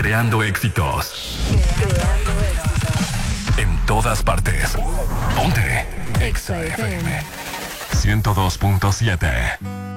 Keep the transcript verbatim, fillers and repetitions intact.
Creando éxitos. Creando éxitos. En todas partes. Ponte Exa F M ciento dos punto siete.